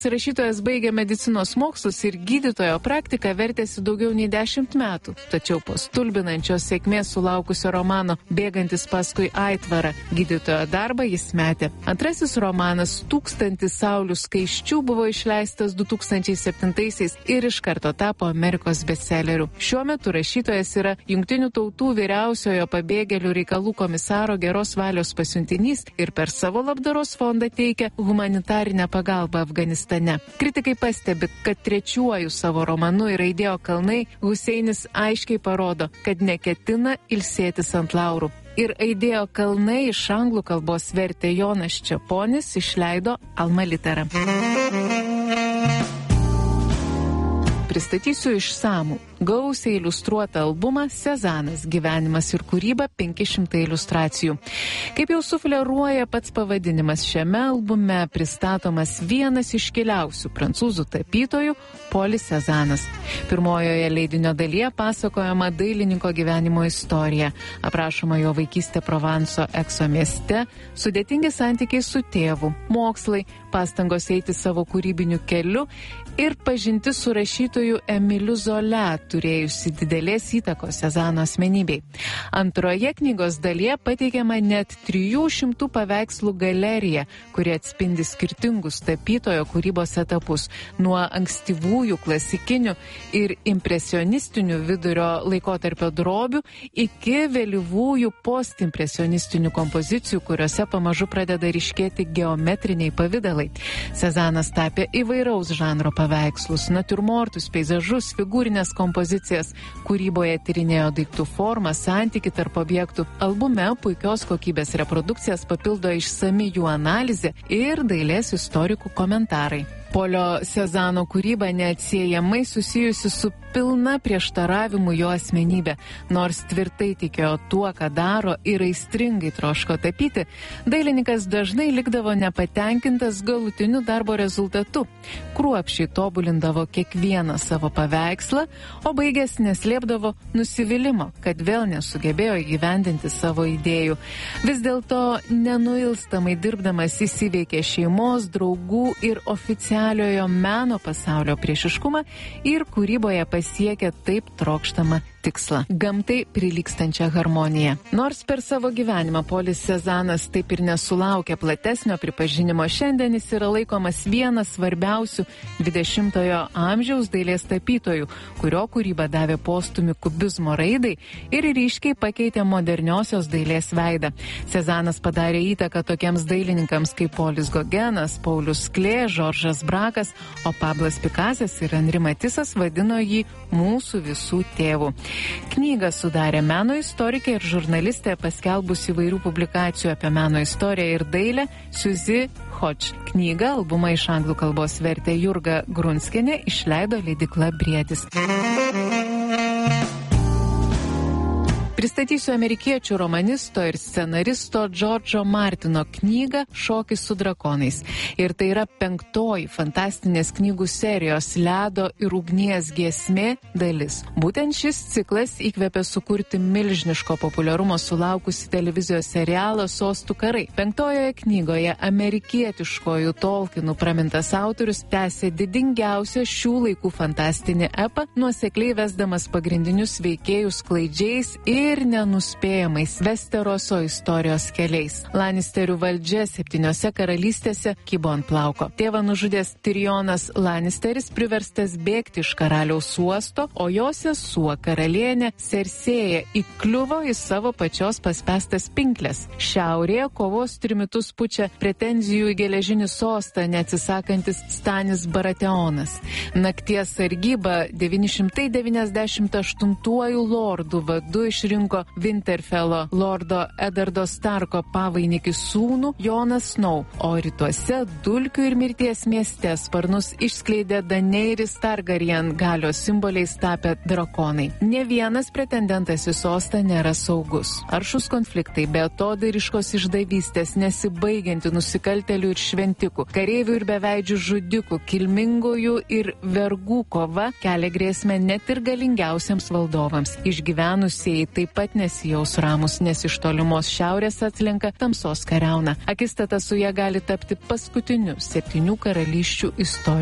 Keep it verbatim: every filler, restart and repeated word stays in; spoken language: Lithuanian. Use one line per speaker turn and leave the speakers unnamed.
Rašytojas baigė medicinos mokslus ir gydytojo praktiką vertėsi daugiau nei dešimt metų. Tačiau po stulbinančios sėkmės sulaukusio romano Bėgantis paskui aitvarą gydytojo darbą jis metė. Antrasis romanas Tūkstantis saulių skaisčių buvo išleistas du tūkstančiai septintaisiais ir iš karto tapo Amerikos bestselleriu. Šiuo metu rašytojas yra Jungtinių tautų vyriausiojo pabėgėlių reikalų komisaro geros valios pasiuntinys ir per savo labdaros fondą teikia humanitarinę pagalbą Afganistane. Kritikai pastebi, kad trečiuoju savo romanu Ir aidėjo kalnai Huseinis aiškiai parodo, kad neketina ilsėtis ant laurų. Ir aidėjo kalnai iš anglų kalbos vertė Jonas Čeponis, išleido Alma Litera. Pristatysiu išsamų, gausiai iliustruotą albumą Sezanas – gyvenimas ir kūryba penki šimtai iliustracijų. Kaip jau sufleruoja pats pavadinimas, šiame albume pristatomas vienas iškiliausių prancūzų tapytojų Polis Sezanas. Pirmojoje leidinio dalyje pasakojama dailininko gyvenimo istorija, aprašoma jo vaikystė Provanso Ekso mieste, sudėtingi santykiai su tėvu, mokslai, pastangos eiti savo kūrybiniu keliu ir pažintis su rašytoju Emiliu Zola, turėjusi didelės įtakos Sezano asmenybei. Antroje knygos dalyje pateikiama net trijų šimtų paveikslų galerija, kuri atspindi skirtingus tapytojo kūrybos etapus, nuo ankstyvųjų klasikinių ir impresionistinių vidurio laikotarpio drobių iki vėlyvųjų postimpresionistinių kompozicijų, kuriuose pamažu pradeda ryškėti geometriniai pavidalai. Sezanas tapė įvairaus žanro paveikslus, natiurmortus, peizažus, figūrinės kompozicijas. Kūryboje tyrinėjo daiktų formą, santykį tarp objektų. Albume puikios kokybės reprodukcijas papildo išsami jų analizė ir dailės istorikų komentarai. Polio Sezano kūryba neatsiejamai susijusi su pilna prieštaravimų jo asmenybė. Nors tvirtai tikėjo tuo, ką daro ir aistringai troško tapyti, dailininkas dažnai likdavo nepatenkintas galutiniu darbo rezultatu. Kruopščiai tobulindavo kiekvieną savo paveikslą, o baigęs neslėpdavo nusivylimo, kad vėl nesugebėjo įgyvendinti savo idėjų. Vis dėlto nenuilstamai dirbdamas jis įveikė šeimos, draugų ir oficialiojo meno pasaulio priešiškumą ir kūryboje pasiekė taip trokštamą tikslą – gamtai prilygstančią harmoniją. Nors per savo gyvenimą Polis Sezanas taip ir nesulaukė platesnio pripažinimo, šiandien jis yra laikomas vienas svarbiausių dvidešimtojo amžiaus dailės tapytojų, kurio kūryba davė postūmį kubizmo raidai ir ryškiai pakeitė moderniosios dailės veidą. Sezanas padarė įtaką tokiems dailininkams kaip Polis Gogenas, Paulius Klė, Žoržas Brakas, o Pablas Pikasas ir Henri Matisas vadino jį mūsų visų tėvų. Knygą sudarė meno istorikė ir žurnalistė, paskelbus įvairių publikacijų apie meno istoriją ir dailę, Suzy Hodge. Knygą, albumą iš anglų kalbos vertė Jurga Grunskienė, išleido leidykla Briedis. Pristatysiu amerikiečių romanisto ir scenaristo Džordžo Martino knygą Šokis su drakonais. Ir tai yra penktoji fantastinės knygų serijos Ledo ir ugnies giesmė dalis. Būtent šis ciklas įkvėpė sukurti milžiniško populiarumo sulaukusi televizijos serialą Sostų karai. Penktojoje knygoje amerikietiškojų Tolkienų pramintas autorius tęsė didingiausią šių laikų fantastinį epą, nuosekliai vesdamas pagrindinius veikėjus klaidžiais ir ir nenuspėjamais Westeroso istorijos keliais. Lannisterių valdžia septyniose karalystėse kybo ant plauko. Tėvą nužudęs Tyrionas Lannisteris priverstas bėgti iš karaliaus uosto, o jo sesuo karalienė Cersėja įkliuvo į savo pačios paspęstas pinkles. Šiaurėje kovos trimitus pučia pretenzijų į geležinį sostą neatsisakantis Stanis Baratheonas. Nakties sargyba devyni šimtai devyniasdešimt aštuntuoju lordų vadu išrinko Winterfello lordo Edardo Starko pavainikį sūnų Joną Snow, o rytuose dulkių ir mirties mieste sparnus išskleidė Daenerys Targaryen, galios simboliais tapę drakonai. Ne vienas pretendentas į sostą nėra saugus. Aršus konfliktai, beatodairiškos išdavystės, nesibaigianti nusikaltelių ir šventikų, kareivių ir beveidžių žudikų, kilmingųjų ir vergų kova kelia grėsmę net ir galingiausiems valdovams. Išgyvenusieji taip taip pat nesijaus ramus, nes iš tolimos šiaurės atslenka tamsos kariauna. Akistata su ja gali tapti paskutiniu septynių karalysčių istorijos